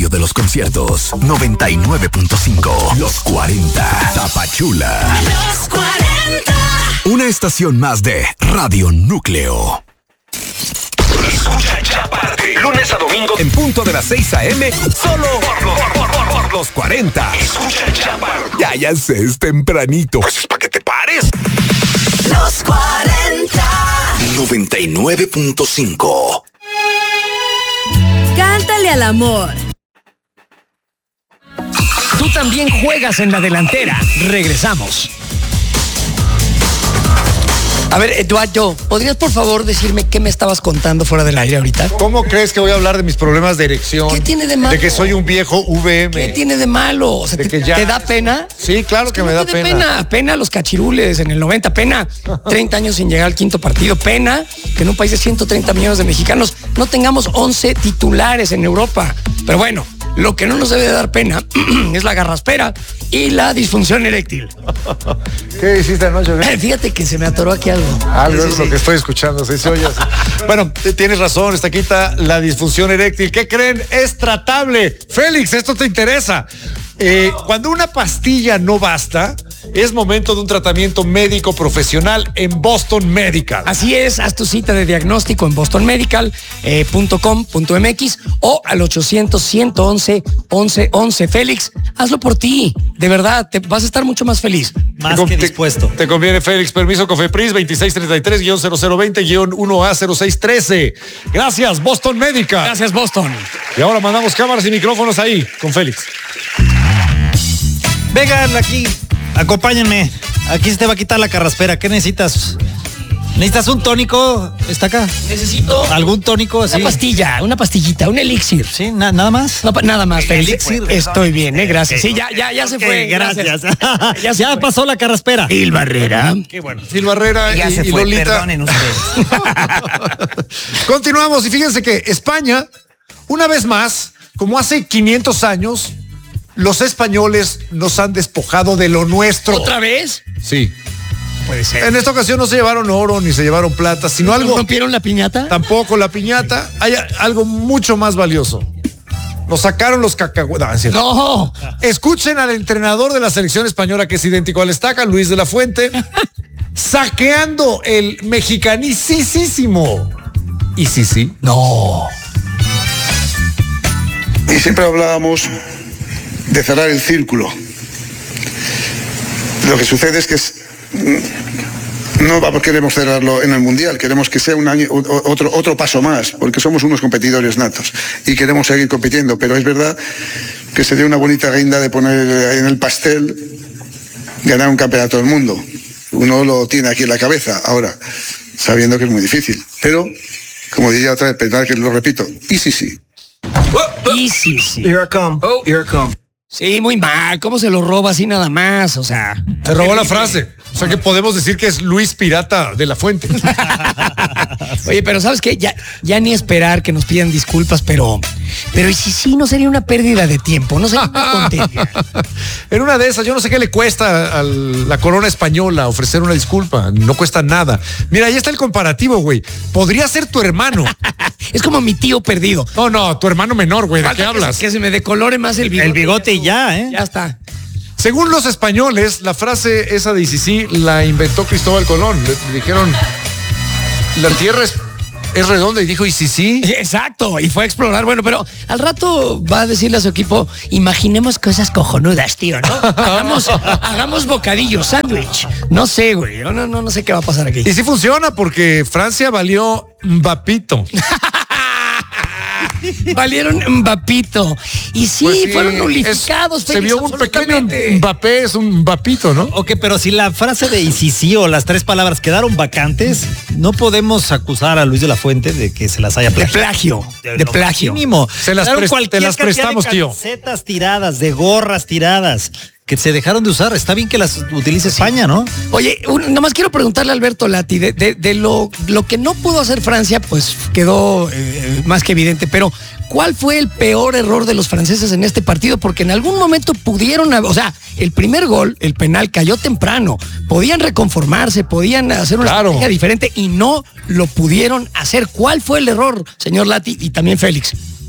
radio de los conciertos. 99.5. Los 40. Tapachula. Los 40. Una estación más de Radio Núcleo. Escucha Chaparte. Lunes a domingo En punto de las 6 a.m. Solo por los 40. Escucha Chaparte. Ya sé, es tempranito. Pues es para que te pares. Los 40. 99.5. Cántale al amor. Tú también juegas en la delantera. Regresamos. A ver, Eduardo, ¿podrías por favor decirme qué me estabas contando fuera del aire ahorita? ¿Cómo crees que voy a hablar de mis problemas de erección? ¿Qué tiene de malo? De que soy un viejo VM. ¿Qué tiene de malo? O sea, De que ya- ¿te da pena? Sí, claro que No me da te dé pena. Pena los cachirules en el 90, pena 30 años sin llegar al quinto partido, pena que en un país de 130 millones de mexicanos no tengamos 11 titulares en Europa. Pero bueno, lo que no nos debe de dar pena es la garraspera y la disfunción eréctil. ¿Qué hiciste anoche? Fíjate que se me atoró aquí algo. Algo Sí, es sí, lo que estoy escuchando, se oye así. Bueno, tienes razón, está quita la disfunción eréctil. ¿Qué creen? Es tratable. Félix, esto te interesa. Cuando una pastilla no basta, es momento de un tratamiento médico profesional en Boston Medical. Así es, haz tu cita de diagnóstico en bostonmedical.com.mx o al 800-111-1111. Félix, hazlo por ti. De verdad, te vas a estar mucho más feliz. Más que dispuesto. Te conviene, Félix. Permiso Cofepris 2633-0020-1A0613. Gracias, Boston Medical. Gracias, Boston. Y ahora mandamos cámaras y micrófonos ahí con Félix. Vengan aquí, acompáñenme. Aquí se te va a quitar la carraspera. ¿Qué necesitas? ¿Necesitas un tónico? ¿Está acá? Necesito ¿Algún tónico así? una pastillita, un elixir. Sí, nada más. No, nada más, Félix. Elixir. Estoy bien, gracias. Sí, ya se fue. Gracias. Ya se Ya fue. pasó la carraspera. Gil Barrera. Qué bueno. Gil Barrera Ya y, se y fue, Lolita. perdonen ustedes. Continuamos y fíjense que España, una vez más, como hace 500 años, los españoles nos han despojado de lo nuestro. ¿Otra vez? Sí. Puede ser. En esta ocasión no se llevaron oro ni se llevaron plata, sino algo, ¿Rompieron la piñata? tampoco la piñata, hay algo mucho más valioso. Nos sacaron los cacahuetes. No, es cierto. No. Escuchen al entrenador de la selección española, que es idéntico al Estaca, Luis de la Fuente, saqueando el mexicanicísimo. Y sí. No. Y siempre hablábamos de cerrar el círculo. Lo que sucede es que no queremos cerrarlo en el Mundial, queremos que sea un año, otro paso más, porque somos unos competidores natos y queremos seguir compitiendo, pero es verdad que sería una bonita guinda de poner en el pastel ganar un campeonato del mundo. Uno lo tiene aquí en la cabeza ahora, sabiendo que es muy difícil, pero como diría otra vez, perdón que lo repito, y sí. Y sí. Here I come. Here I come. Sí, muy mal. ¿Cómo se lo roba así nada más? O sea. Se robó la frase. O sea que podemos decir que es Luis Pirata de la Fuente. Oye, pero ¿sabes qué? Ya ni esperar que nos pidan disculpas, pero y si sí, no sería una pérdida de tiempo, no sería una tontería. En una de esas, yo no sé qué le cuesta a la corona española ofrecer una disculpa. No cuesta nada. Mira, ahí está el comparativo, güey. Podría ser tu hermano. Es como mi tío perdido. No, tu hermano menor, güey. ¿De Falta qué hablas? Que se me decolore más el bigote. El bigote y ya, ¿eh? Ya está. Según los españoles, la frase esa de y sí la inventó Cristóbal Colón. Le dijeron, la tierra es redonda, y dijo, y sí. Exacto, y fue a explorar. Bueno, pero al rato va a decirle a su equipo, imaginemos cosas cojonudas, tío, ¿no? Hagamos bocadillos, sándwich. No sé, güey, no sé qué va a pasar aquí. Y sí funciona, porque Francia valió Mbappito. Valieron Mbappito. Y sí, Pues sí, fueron nulificados. se vio un pequeño absolutamente. Mbappé, es un Mbappito, ¿no? Ok, pero si la frase de y sí o las tres palabras quedaron vacantes, no podemos acusar a Luis de la Fuente de que se las haya De plagiado. plagio. De plagio. Mínimo. Te las Cualquier te las cantidad prestamos, de tío. camisetas tiradas, de gorras tiradas, que se dejaron de usar. Está bien que las utilice España, ¿no? Oye, nomás quiero preguntarle a Alberto Lati, de lo que no pudo hacer Francia, pues quedó más que evidente, pero ¿cuál fue el peor error de los franceses en este partido? Porque en algún momento pudieron, o sea, el primer gol, el penal, cayó temprano, podían reconformarse, podían hacer una estrategia diferente y no lo pudieron hacer. ¿Cuál fue el error, señor Lati y también Félix?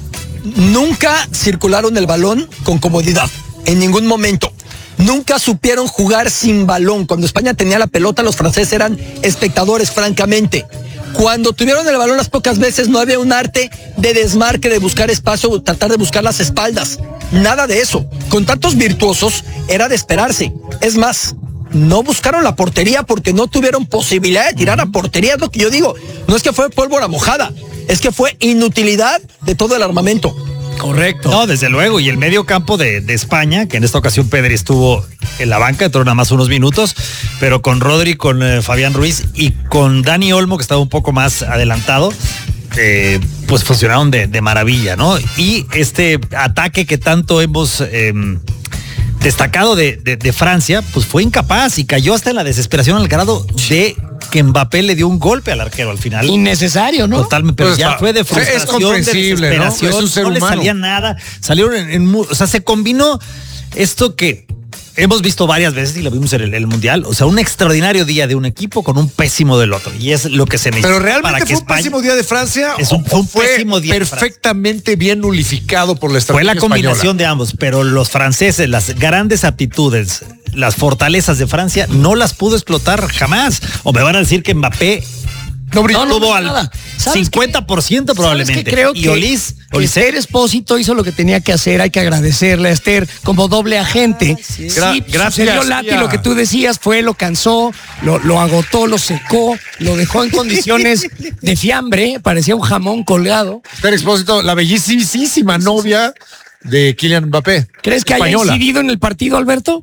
Nunca circularon el balón con comodidad, en ningún momento. Nunca supieron jugar sin balón. Cuando España tenía la pelota, los franceses eran espectadores, francamente. Cuando tuvieron el balón las pocas veces, no había un arte de desmarque, de buscar espacio, tratar de buscar las espaldas. Nada de eso. Con tantos virtuosos, era de esperarse. Es más, no buscaron la portería porque no tuvieron posibilidad de tirar a portería. Es lo que yo digo. No es que fue pólvora mojada, es que fue inutilidad de todo el armamento. Correcto. No, desde luego. Y el medio campo de España, que en esta ocasión Pedri estuvo en la banca, entró nada más unos minutos, pero con Rodri, con Fabián Ruiz y con Dani Olmo, que estaba un poco más adelantado, pues funcionaron de maravilla, ¿no? Y este ataque que tanto hemos destacado de Francia, pues fue incapaz y cayó hasta en la desesperación al grado de que Mbappé le dio un golpe al arquero al final. Innecesario, ¿no? Totalmente, pero Pues ya fue de frustración, es comprensible, de ¿no? desesperación, Es un ser no le humano. salía nada, salieron o sea, se combinó esto que hemos visto varias veces y lo vimos en el Mundial, o sea, un extraordinario día de un equipo con un pésimo del otro, y es lo que se necesita. Pero realmente para que fue un España, pésimo día de Francia. fue un pésimo día de Francia. Perfectamente bien nulificado por la Fue estrategia la combinación española. de ambos, pero los franceses, las grandes aptitudes, las fortalezas de Francia, no las pudo explotar jamás. O me van a decir que Mbappé No brilló. tuvo al nada. ¿Sabes 50% probablemente. ¿Sabes qué? Creo y que Esther Espósito hizo lo que tenía que hacer. Hay que agradecerle a Esther como doble agente. Sí, Gracias. sucedió Lati, lo que tú decías fue, lo cansó, lo agotó, lo secó, lo dejó en condiciones de fiambre, parecía un jamón colgado. Esther Expósito, la bellísima novia de Kylian Mbappé. ¿Crees que española. haya incidido en el partido, Alberto?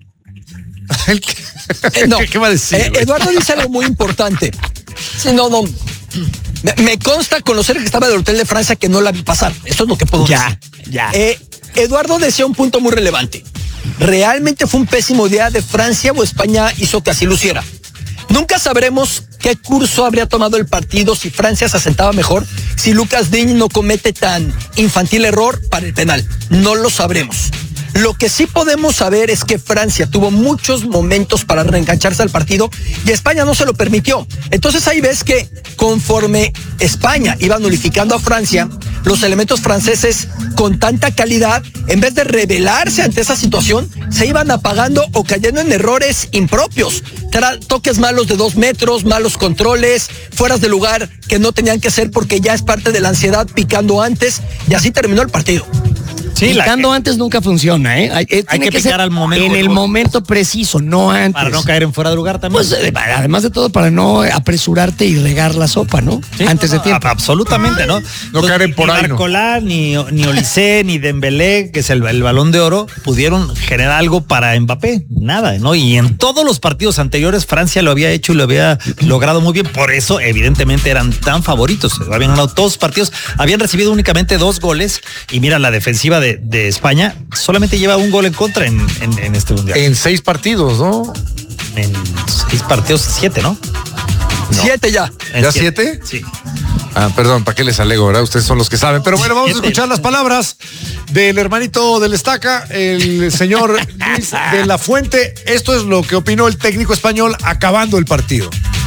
No. ¿Qué va a decir? güey? Eduardo dice algo muy importante. Sí, no. Me consta conocer que estaba del hotel de Francia que no la vi pasar. Eso es lo que puedo decir. Ya. Eduardo decía un punto muy relevante. ¿Realmente fue un pésimo día de Francia o España hizo que así luciera? Nunca sabremos qué curso habría tomado el partido si Francia se asentaba mejor, si Lucas Digne no comete tan infantil error para el penal. No lo sabremos. Lo que sí podemos saber es que Francia tuvo muchos momentos para reengancharse al partido y España no se lo permitió. Entonces ahí ves que conforme España iba nulificando a Francia, los elementos franceses con tanta calidad, en vez de rebelarse ante esa situación, se iban apagando o cayendo en errores impropios. Toques malos de 2 metros, malos controles, fueras de lugar que no tenían que ser porque ya es parte de la ansiedad, picando antes, y así terminó el partido. Sí, Picando antes nunca funciona, ¿eh? Hay Tiene que picar ser al momento. en el momento preciso, no antes. para no caer en fuera de lugar también. Pues además de todo, para no apresurarte y regar la sopa, ¿no? Sí, antes no, de tiempo. Absolutamente, ¿no? No caer en por ahí, Ni ¿no? Barcola, ni Olise, ni Dembélé, que es el Balón de Oro, pudieron generar algo para Mbappé. Nada, ¿no? Y en todos los partidos anteriores Francia lo había hecho y lo había logrado muy bien. Por eso, evidentemente, eran tan favoritos. Habían ganado todos los partidos. Habían recibido únicamente 2 goles. Y mira, la defensiva de España solamente lleva 1 gol en contra en este mundial. En 6 partidos, ¿no? En 6 partidos, 7, ¿no? 7 ya. En ¿Ya 7? Sí. Ah, perdón, ¿para qué les alego, verdad? Ustedes son los que saben. Pero bueno, vamos a escuchar las palabras del hermanito del Estaca, el señor Luis de la Fuente. Esto es lo que opinó el técnico español acabando el partido.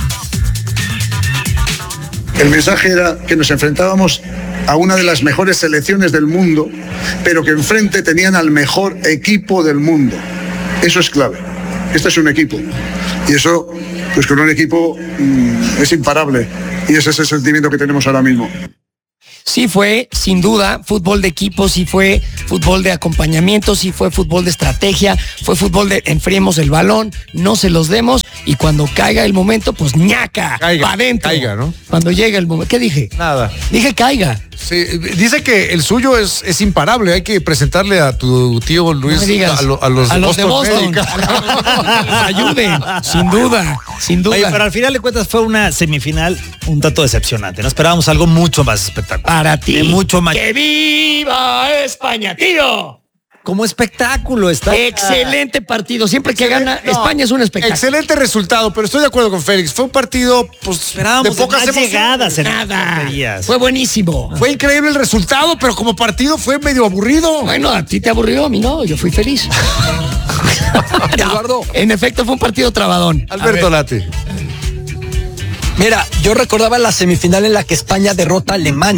El mensaje era que nos enfrentábamos a una de las mejores selecciones del mundo, pero que enfrente tenían al mejor equipo del mundo. Eso es clave. Este es un equipo. Y eso, pues con un equipo es imparable. Y ese es el sentimiento que tenemos ahora mismo. Sí fue, sin duda, fútbol de equipo, sí fue fútbol de acompañamiento, sí fue fútbol de estrategia, fue fútbol de enfriemos el balón, no se los demos y cuando caiga el momento, pues ñaca, Caiga, pa' adentro. caiga, ¿no? Cuando llegue el momento. ¿Qué dije? Nada. Dije caiga. Sí, dice que el suyo es imparable. Hay que presentarle a tu tío Luis, No me digas. a los de Boston. Medica. A los que nos ayuden, sin duda, sin duda. Oye, pero al final de cuentas fue una semifinal un tanto decepcionante. No esperábamos algo mucho más espectacular. Para ti. De mucho más. ¡Que viva España, tío! Como espectáculo está. Excelente partido. Siempre que gana, España es un espectáculo. Excelente resultado, pero estoy de acuerdo con Félix. Fue un partido, pues, Esperábamos de pocas más emociones. llegadas en Nada. porterías. Fue buenísimo. Fue increíble el resultado, pero como partido fue medio aburrido. Bueno, a ti te aburrió, a mí no, yo fui feliz. Eduardo. En efecto, fue un partido trabadón. Alberto Lati. Mira, yo recordaba la semifinal en la que España derrota a Alemania.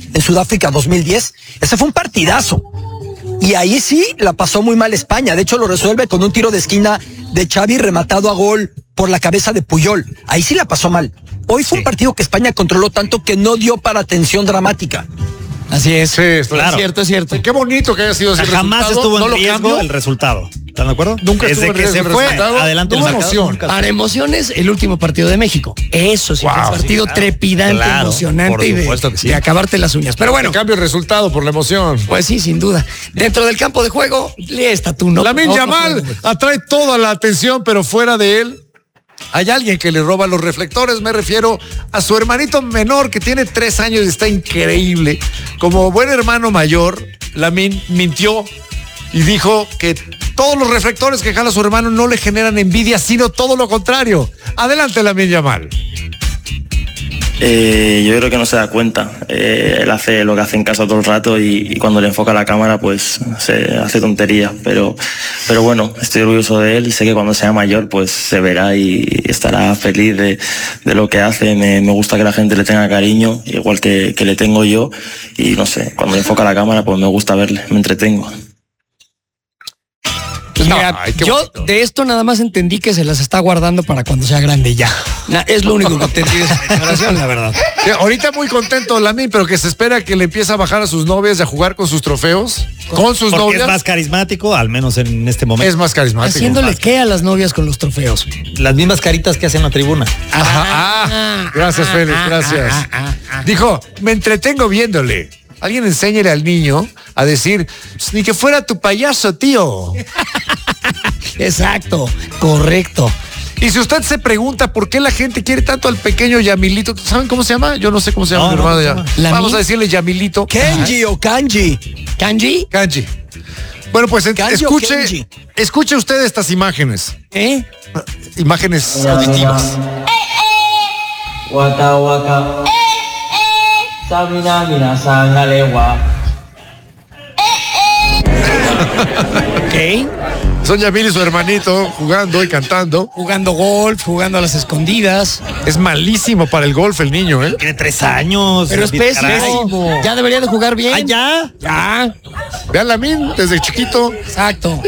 en Sudáfrica 2010. Ese fue un partidazo. Y ahí sí la pasó muy mal España. De hecho, lo resuelve con un tiro de esquina de Xavi rematado a gol por la cabeza de Puyol. Ahí sí la pasó mal. Hoy fue un partido que España controló tanto que no dio para tensión dramática. Así es. Sí, claro. Es cierto. Y qué bonito que haya sido ese Jamás resultado. estuvo en ¿No lo riesgo cambió? el resultado. ¿Están de acuerdo? Nunca Desde estuvo en que riesgo se el fue resultado. adelante el Tuvo marcador, emoción. nunca- Para emociones, el último partido de México. Eso sí, fue un partido claro. trepidante, Claro, emocionante por y de, supuesto que sí. de acabarte las uñas. Pero bueno, En cambio, el resultado por la emoción. pues sí, sin duda. Dentro del campo de juego, lee esta tú, ¿no? Lamine Otro Yamal juego. atrae toda la atención, pero fuera de él hay alguien que le roba los reflectores. Me refiero a su hermanito menor que tiene 3 años y está increíble. Como buen hermano mayor, Lamine mintió y dijo que todos los reflectores que jala su hermano no le generan envidia, sino todo lo contrario. Adelante, Lamine Yamal. Yo creo que no se da cuenta. Él hace lo que hace en casa todo el rato y cuando le enfoca la cámara pues se hace tonterías. Pero bueno, estoy orgulloso de él y sé que cuando sea mayor pues se verá y estará feliz de lo que hace. Me gusta que la gente le tenga cariño, igual que le tengo yo. Y no sé, cuando le enfoca la cámara pues me gusta verle, me entretengo. Pues mira, Ay, qué yo bonito. de esto nada más entendí que se las está guardando para cuando sea grande ya. Es lo único que entendí de esa declaración, la verdad. Sí, ahorita muy contento Lamine, pero que se espera que le empiece a bajar a sus novias y a jugar con sus trofeos. Con sus Porque novias. es más carismático, al menos en este momento. Es más carismático. Haciéndole qué a las novias con los trofeos. Las mismas caritas que hacen la tribuna. Ajá. Gracias, Félix, gracias. Dijo, me entretengo viéndole. Alguien enséñele al niño a decir, "Pues, ni que fuera tu payaso, tío". Exacto, correcto. Y si usted se pregunta por qué la gente quiere tanto al pequeño Yamilito, ¿saben cómo se llama? Yo no sé cómo se llama No, mi no, hermano ¿cómo ya. se llama? Vamos a decirle Yamilito. Kenji o Kanji. ¿Kanji? Kanji. Bueno, pues Kanji o Kenji. escuche usted estas imágenes. ¿Eh? Imágenes auditivas. Waka waka. Samina mina sangalewa. Ok. Son Yamil y su hermanito jugando y cantando. Jugando golf, jugando a las escondidas. Es malísimo para el golf el niño, ¿eh? Tiene 3 años. Pero es pésimo. Ya debería de jugar bien. Ah, ya. Ya. Vean Lamine desde chiquito Exacto.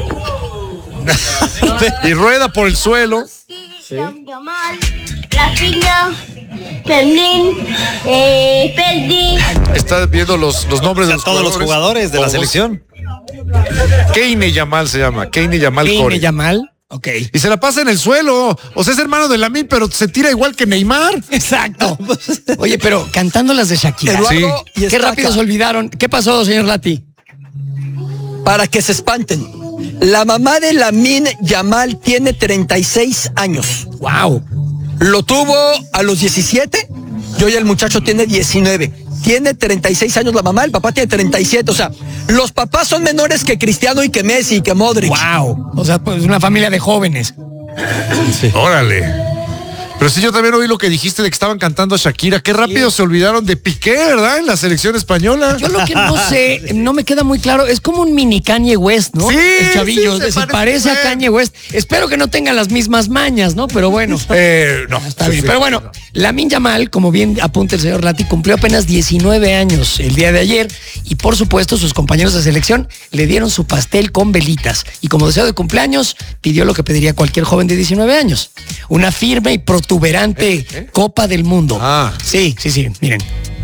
y rueda por el suelo. Yamal, Rafinha, Fermín, Pedri. Está viendo los nombres de Todos los jugadores de la Todos. selección. Keine Yamal se llama. Keine Yamal ¿Quién Core. me Yamal? Ok. Y se la pasa en el suelo. O sea, es hermano de Lamine, pero se tira igual que Neymar. Exacto. Oye, pero cantando las de Shakira. Eduardo y Qué Estaca. rápido se olvidaron. ¿Qué pasó, señor Lati? Para que se espanten. La mamá de Lamine Yamal tiene 36 años. Wow. Lo tuvo a los 17 y hoy el muchacho tiene 19. Tiene 36 años la mamá, el papá tiene 37. O sea, los papás son menores que Cristiano y que Messi y que Modric. Wow. O sea, pues una familia de jóvenes. Órale. Pero sí, yo también oí lo que dijiste de que estaban cantando a Shakira. Qué rápido se olvidaron de Piqué, ¿verdad? En la selección española. Yo lo que no sé, no me queda muy claro, es como un mini Kanye West, ¿no? Sí, El chavillo, sí, se parece a Kanye West. Espero que no tengan las mismas mañas, ¿no? Pero bueno. No. Está bien. Pero bueno, Lamine Yamal, como bien apunta el señor Lati, cumplió apenas 19 años el día de ayer y por supuesto sus compañeros de selección le dieron su pastel con velitas y como deseo de cumpleaños pidió lo que pediría cualquier joven de 19 años, una firme y protuberante Copa del Mundo. Sí, miren.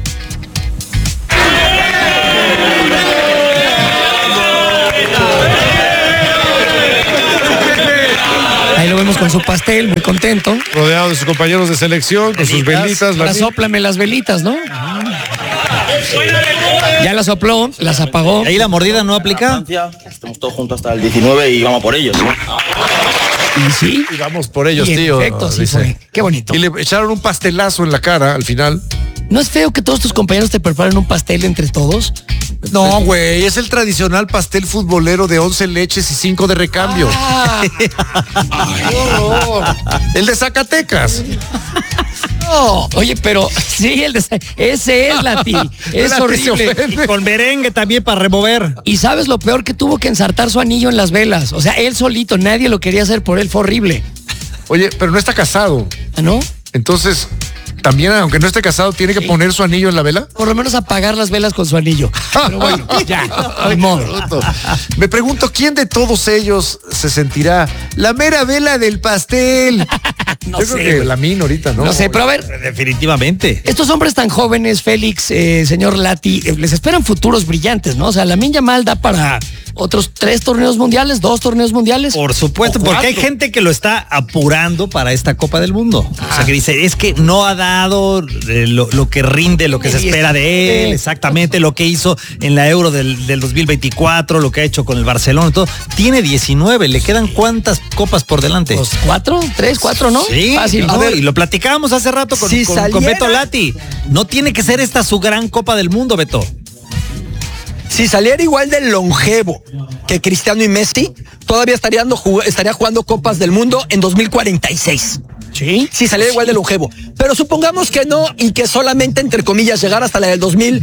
Ahí lo vemos con su pastel, muy contento. Rodeado de sus compañeros de selección, con sus velitas. Ahora Lamine. sóplame las velitas, ¿no? Ya las sopló, las apagó. Ahí la mordida no aplica. Estamos todos juntos hasta el 19 y vamos por ellos. Y sí. Y vamos por ellos, Y en tío. efecto, sí dice. fue. Qué bonito. Y le echaron un pastelazo en la cara al final. ¿No es feo que todos tus compañeros te preparen un pastel entre todos? No, güey, es el tradicional pastel futbolero de 11 leches y 5 de recambio. El de Zacatecas. No. Oye, pero sí, ese es Lati. Es Lati se horrible. ofende. Con merengue también para remover. Y sabes lo peor, que tuvo que ensartar su anillo en las velas. O sea, él solito, nadie lo quería hacer por él, fue horrible. Oye, pero no está casado. ¿Ah, no? Entonces, También, aunque no esté casado, tiene que poner su anillo en la vela. Por lo menos apagar las velas con su anillo. Pero bueno, ya, al modo. Me pregunto, ¿quién de todos ellos se sentirá la mera vela del pastel? No Yo sé, creo que güey. Lamine ahorita, ¿no? No sé, pero a ver, Definitivamente. estos hombres tan jóvenes, Félix, señor Lati, les esperan futuros brillantes, ¿no? O sea, Lamine Yamal da para otros 3 torneos mundiales, 2 torneos mundiales. Por supuesto, o porque hay 4. gente que lo está apurando para esta Copa del Mundo. O sea, que dice, es que no ha dado lo que rinde, lo que se espera de él, exactamente lo que hizo en la Euro del 2024, lo que ha hecho con el Barcelona y todo. Tiene 19, ¿le quedan cuántas copas por delante? Pues 4, 3, 4, ¿no? Sí, Fácil. no, A ver, y lo platicábamos hace rato con, si con saliera- Beto Lati. No tiene que ser esta su gran Copa del Mundo, Beto. Si saliera igual de longevo que Cristiano y Messi, todavía estaría jugando Copas del Mundo en 2046. sí. Si saliera igual de longevo. Pero supongamos que no y que solamente, entre comillas, llegar hasta la del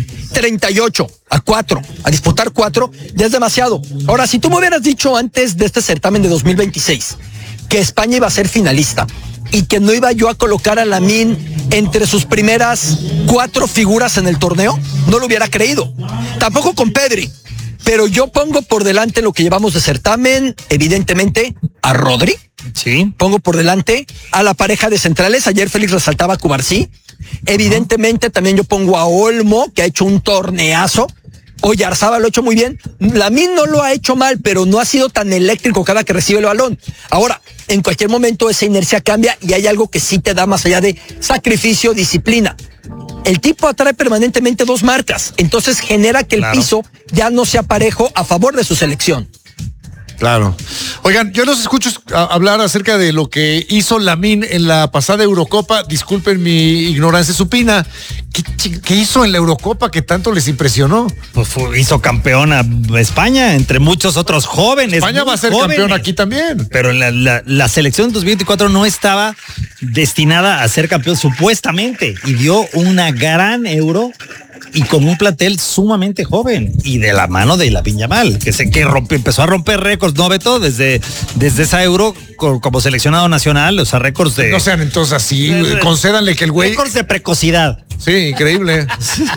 2038 a disputar 4, ya es demasiado. Ahora, si tú me hubieras dicho antes de este certamen de 2026 que España iba a ser finalista y que no iba yo a colocar a Lamine entre sus primeras 4 figuras en el torneo, no lo hubiera creído. Tampoco con Pedri. Pero yo pongo por delante lo que llevamos de certamen, evidentemente, a Rodri. Sí. Pongo por delante a la pareja de centrales. Ayer Félix resaltaba a Cubarsí. Evidentemente también yo pongo a Olmo, que ha hecho un torneazo. Oyarzabal lo ha hecho muy bien. Lamine no lo ha hecho mal, pero no ha sido tan eléctrico cada que recibe el balón. Ahora, en cualquier momento esa inercia cambia y hay algo que sí te da más allá de sacrificio, disciplina. El tipo atrae permanentemente 2 marcas, entonces genera que el piso ya no sea parejo a favor de su selección. Claro. Oigan, yo los escucho hablar acerca de lo que hizo Lamine en la pasada Eurocopa. Disculpen mi ignorancia supina. ¿Qué hizo en la Eurocopa que tanto les impresionó? Pues hizo campeona España, entre muchos otros jóvenes. España va a ser campeón aquí también. Pero la selección 2024 no estaba destinada a ser campeón supuestamente y dio una gran Euro y con un plantel sumamente joven y de la mano de Lamine Yamal, que empezó a romper récords, ¿no, Beto? Desde esa Euro como seleccionado nacional, o sea, récords de... No sean entonces así, concédanle que el güey... Récords de precocidad. Sí, increíble.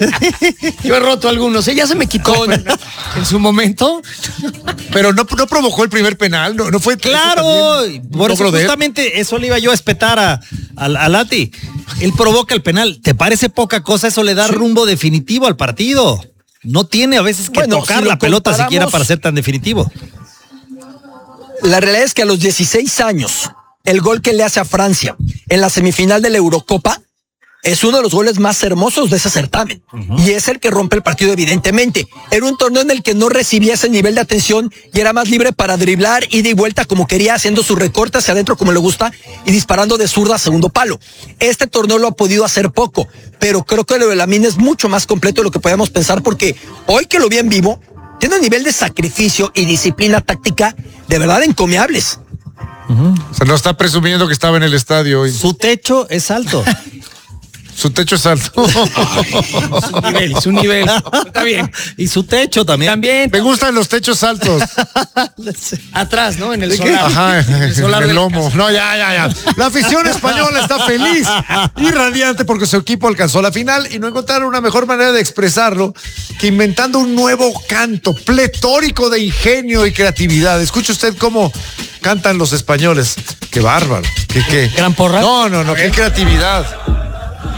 Yo he roto algunos, ya se me quitó en su momento. Pero no provocó el primer penal, no fue... Claro, por eso de él. justamente eso le iba yo a espetar a Lati. Él provoca el penal. ¿Te parece poca cosa? Eso le da rumbo definitivo al partido. No tiene a veces que tocar la pelota siquiera para ser tan definitivo. La realidad es que a los 16 años, el gol que le hace a Francia en la semifinal de la Eurocopa es uno de los goles más hermosos de ese certamen. Y es el que rompe el partido, evidentemente. Era un torneo en el que no recibía ese nivel de atención y era más libre para driblar, ida y vuelta como quería, haciendo su recorte hacia adentro como le gusta y disparando de zurda a segundo palo. Este torneo lo ha podido hacer poco, pero creo que lo de Lamine es mucho más completo de lo que podíamos pensar, porque hoy que lo vi en vivo, tiene un nivel de sacrificio y disciplina táctica de verdad encomiables. O sea, no está presumiendo que estaba en el estadio hoy. Su techo es alto. Su techo es alto. Su nivel. Está bien. Y su techo también. Me gustan los techos altos. Atrás, ¿no? En el solar. Ajá, En el solar en el de la lomo. casa. No, ya. La afición española está feliz y radiante porque su equipo alcanzó la final y no encontraron una mejor manera de expresarlo que inventando un nuevo canto pletórico de ingenio y creatividad. Escuche usted cómo cantan los españoles. Qué bárbaro. ¿Qué? ¿Gran porra? No, qué creatividad.